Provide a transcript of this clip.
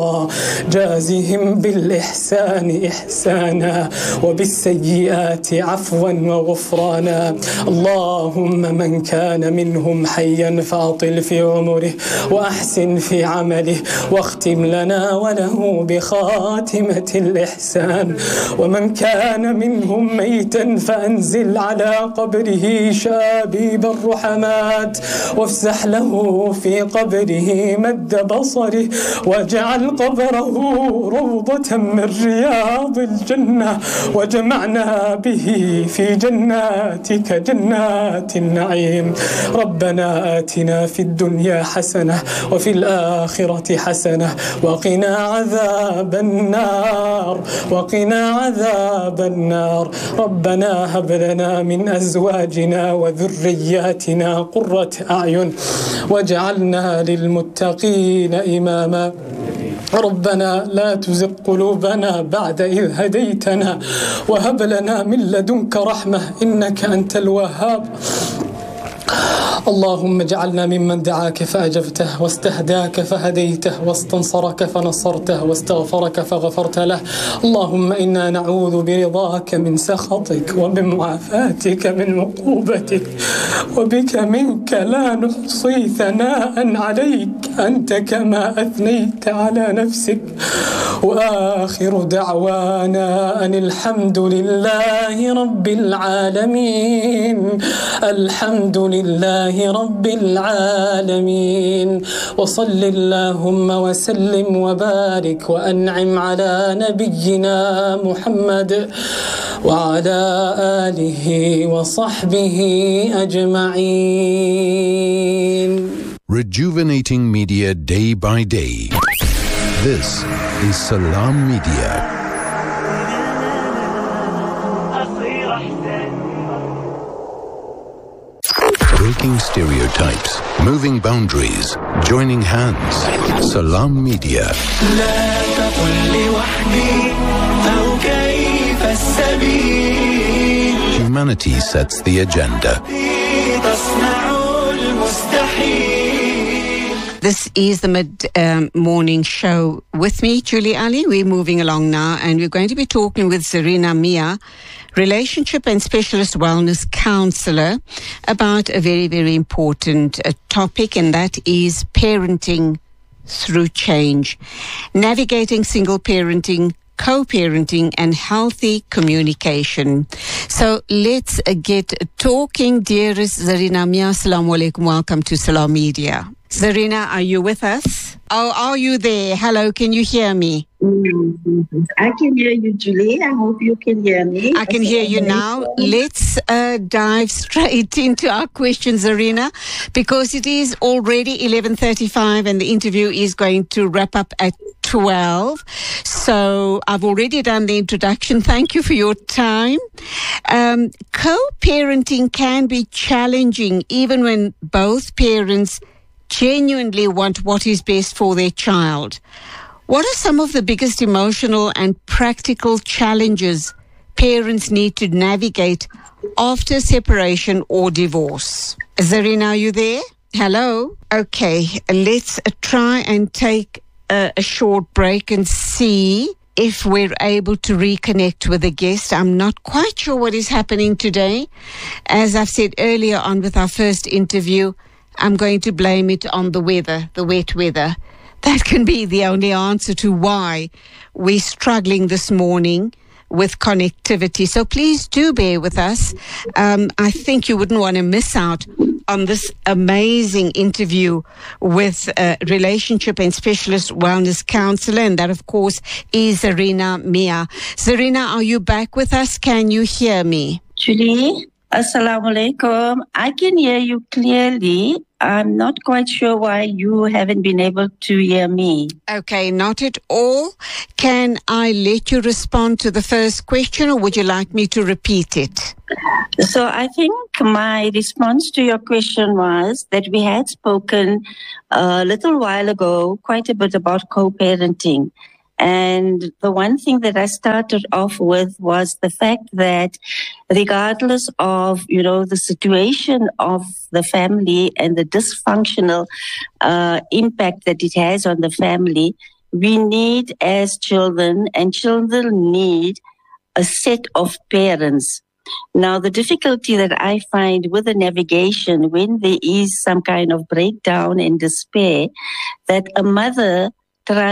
جازهم بالإحسان إحسانا وبالسيئات عفوا وغفرانا. اللهم من كان منهم حيا فأطل في عمره وأحسن في عمله واختم لنا وله بخاتمة الإحسان. ومن كان منهم ميتا فأنزل على قبره شابيب الرحمات وافسح له في قبره مد بصره واجعل قبره روضة من رياض الجنة وجمعنا به في جناتك جنات النعيم. ربنا آتنا في الدنيا حسنة وفي الآخرة حسنة وقنا عذاب النار وقنا عذاب النار. ربنا هب لنا من أزواجنا وذرياتنا قرة أعين واجعلنا للمتقين إماما. ربنا لا تزغ قلوبنا بعد إذ هديتنا وهب لنا من لدنك رحمة إنك أنت الوهاب. اللهم اجعلنا ممن دعاك فأجبته واستهداك فهديته واستنصرك فنصرته واستغفرك فغفرت له. اللهم إنا نعوذ برضاك من سخطك وبمعافاتك من عقوبتك وبك منك لا نحصي ثناء عليك أنت كما أثنيت على نفسك. وآخر دعوانا أن الحمد لله رب العالمين. الحمد لله رب العالمين. وصل اللهم وسلم وبارك وأنعم على نبينا محمد وعلى آله وصحبه أجمعين. Rejuvenating media day by day. This is Salam Media. Breaking stereotypes, moving boundaries, joining hands. Salam Media. لا تقل لوحدي أو كيف السبيل. Humanity sets the agenda. تصنع المستحيل. This is the mid-morning show with me, Julie Ali. We're moving along now, and we're going to be talking with Zarina Mia, relationship and specialist wellness counselor, about a very, very important topic, and that is parenting through change, navigating single parenting, co-parenting and healthy communication. So let's get talking. Dearest Zarina Mia, assalamu alaikum. Welcome to Salam Media. Zarina, are you with us? Oh, are you there? Hello, can you hear me? I can hear you, Julie. I hope you can hear me. I can hear you now. Let's dive straight into our questions, Zarina, because it is already 11:35 and the interview is going to wrap up at 12. So I've already done the introduction. Thank you for your time. Co-parenting can be challenging even when both parents genuinely want what is best for their child. What are some of the biggest emotional and practical challenges parents need to navigate after separation or divorce? Zarina, are you there? Hello? Okay, let's try and take a short break and see if we're able to reconnect with the guest. I'm not quite sure what is happening today. As I've said earlier on with our first interview, I'm going to blame it on the weather, the wet weather. That can be the only answer to why we're struggling this morning with connectivity. So please do bear with us. I think you wouldn't want to miss out on this amazing interview with a relationship and specialist wellness counselor, and that, of course, is Zarina Mia. Zarina, are you back with us? Can you hear me? Julie, assalamu alaikum. I can hear you clearly. I'm not quite sure why you haven't been able to hear me. Okay, not at all. Can I let you respond to the first question, or would you like me to repeat it? So I think my response to your question was that we had spoken a little while ago quite a bit about co-parenting. And the one thing that I started off with was the fact that regardless of, the situation of the family and the dysfunctional impact that it has on the family, we need as children, and children need a set of parents. Now, the difficulty that I find with the navigation when there is some kind of breakdown and despair, that a mother